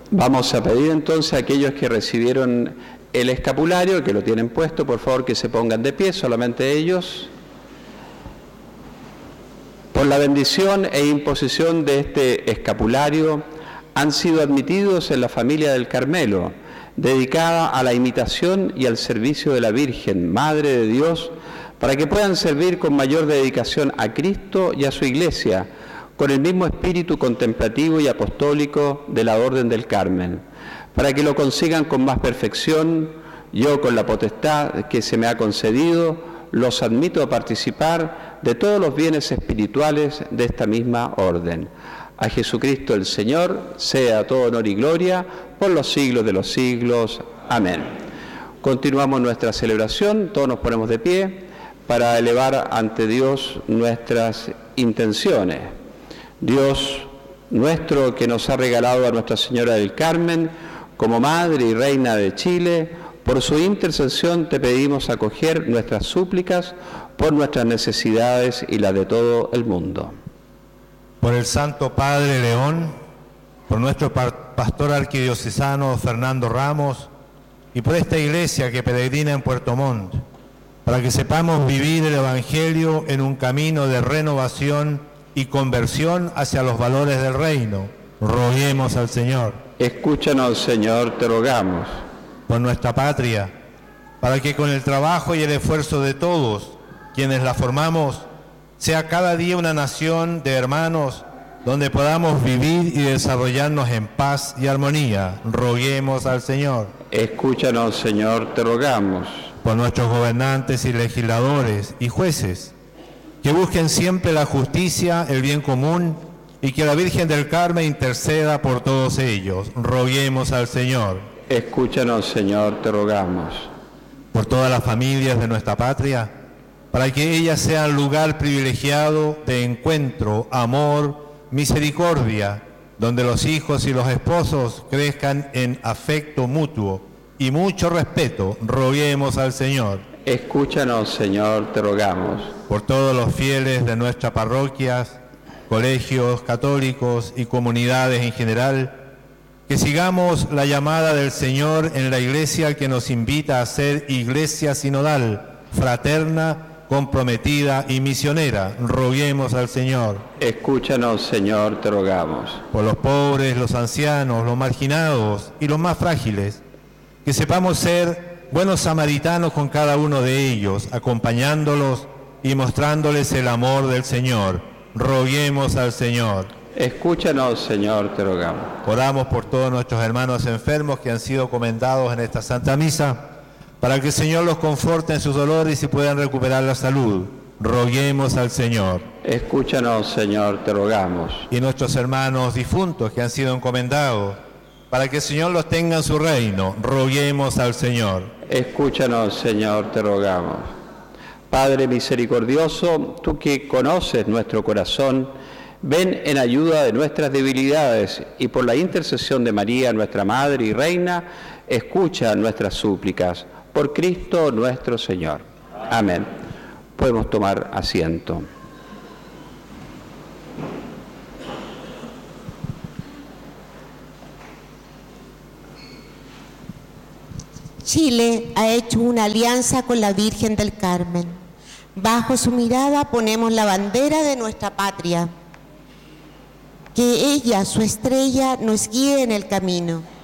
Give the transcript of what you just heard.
Vamos a pedir entonces a aquellos que recibieron el escapulario, que lo tienen puesto, por favor que se pongan de pie, solamente ellos. Por la bendición e imposición de este escapulario, han sido admitidos en la familia del Carmelo, dedicada a la imitación y al servicio de la Virgen, Madre de Dios, para que puedan servir con mayor dedicación a Cristo y a su Iglesia, con el mismo espíritu contemplativo y apostólico de la Orden del Carmen, para que lo consigan con más perfección. Yo, con la potestad que se me ha concedido, los admito a participar de todos los bienes espirituales de esta misma orden. A Jesucristo el Señor sea todo honor y gloria por los siglos de los siglos. Amén. Continuamos nuestra celebración, todos nos ponemos de pie para elevar ante Dios nuestras intenciones. Dios nuestro, que nos ha regalado a Nuestra Señora del Carmen como Madre y Reina de Chile, por su intercesión te pedimos acoger nuestras súplicas por nuestras necesidades y las de todo el mundo. Por el Santo Padre León, por nuestro pastor arquidiocesano Fernando Ramos y por esta iglesia que peregrina en Puerto Montt, para que sepamos vivir el Evangelio en un camino de renovación y conversión hacia los valores del reino. Roguemos al Señor. Escúchanos, Señor, te rogamos. Por nuestra patria, para que con el trabajo y el esfuerzo de todos quienes la formamos, sea cada día una nación de hermanos donde podamos vivir y desarrollarnos en paz y armonía. Roguemos al Señor. Escúchanos, Señor, te rogamos. Por nuestros gobernantes y legisladores y jueces, que busquen siempre la justicia, el bien común, y que la Virgen del Carmen interceda por todos ellos. Roguemos al Señor. Escúchanos, Señor, te rogamos. Por todas las familias de nuestra patria, para que ellas sean lugar privilegiado de encuentro, amor, misericordia, donde los hijos y los esposos crezcan en afecto mutuo y mucho respeto. Roguemos al Señor. Escúchanos, Señor, te rogamos. Por todos los fieles de nuestras parroquias, colegios católicos y comunidades en general, que sigamos la llamada del Señor en la Iglesia, que nos invita a ser iglesia sinodal, fraterna, comprometida y misionera. Roguemos al Señor. Escúchanos, Señor, te rogamos. Por los pobres, los ancianos, los marginados y los más frágiles, que sepamos ser buenos samaritanos con cada uno de ellos, acompañándolos y mostrándoles el amor del Señor. Roguemos al Señor. Escúchanos, Señor, te rogamos. Oramos por todos nuestros hermanos enfermos que han sido comendados en esta Santa Misa, para que el Señor los conforte en sus dolores y puedan recuperar la salud. Roguemos al Señor. Escúchanos, Señor, te rogamos. Y nuestros hermanos difuntos que han sido encomendados, para que el Señor los tenga en su reino. Roguemos al Señor. Escúchanos, Señor, te rogamos. Padre misericordioso, tú que conoces nuestro corazón, ven en ayuda de nuestras debilidades y por la intercesión de María, nuestra Madre y Reina, escucha nuestras súplicas. Por Cristo nuestro Señor. Amén. Podemos tomar asiento. Chile ha hecho una alianza con la Virgen del Carmen. Bajo su mirada ponemos la bandera de nuestra patria. Que ella, su estrella, nos guíe en el camino.